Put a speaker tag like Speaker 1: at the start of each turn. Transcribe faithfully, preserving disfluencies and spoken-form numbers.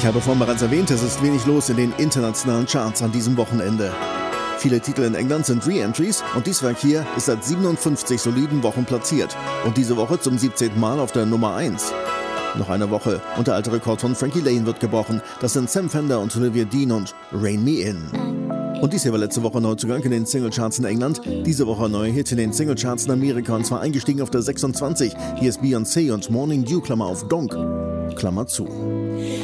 Speaker 1: Ich habe vorhin bereits erwähnt, es ist wenig los in den internationalen Charts an diesem Wochenende. Viele Titel in England sind Re-Entries und dies Werk hier ist seit siebenundfünfzig soliden Wochen platziert und diese Woche zum siebzehnten Mal auf der Nummer eins. Noch eine Woche und der alte Rekord von Frankie Laine wird gebrochen. Das sind Sam Fender und Olivia Dean und Rein Me In. Und dies hier war letzte Woche Neuzugang in den Singlecharts in England. Diese Woche neue Hit in den Singlecharts in Amerika und zwar eingestiegen auf der sechsundzwanzig. Hier ist Beyoncé und Morning Dew, Klammer auf Donk, Klammer zu.